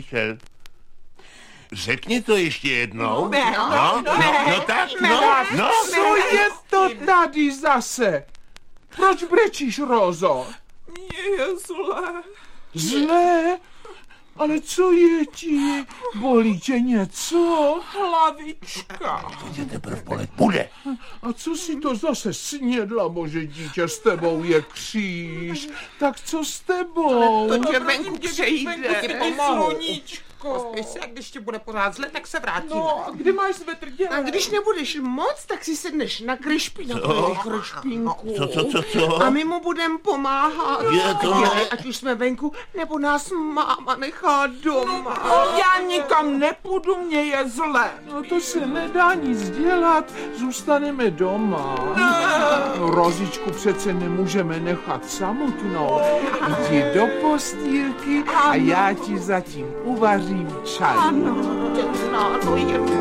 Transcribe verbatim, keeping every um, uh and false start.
slyšel. Řekni to ještě jednou. Ne, no, no, no, ne, no, tak, ne, no, ne, no. Co je to tady zase? Proč brečíš, Rozo? Mně je zle. Zlé? Ale co je ti? Bolí tě něco? Hlavička. To tě teprve bolet bude. A co si to zase snědla, bože dítě, s tebou je kříž. Tak co s tebou? To tě venku přejde. Ti pomohu. Sluníčko. Pospěš se, a když ti bude pořád zle, tak se vrátíme. No, a kdy máš svetr dělat? A když nebudeš moc, tak si sedneš na kryšpí, na tvoji kryšpínku. Co, co, co, co? A my mu budeme pomáhat. Je to Ať- ne. Ať už jsme venku, nebo nás máma nechá doma. Já nikam nepůjdu, mě je zle. No to se nedá nic dělat, zůstaneme doma. No, Rozičku přece nemůžeme nechat samotnou. Jdi do postýlky a já ti zatím uvařím čaj. Ano, těsná, to je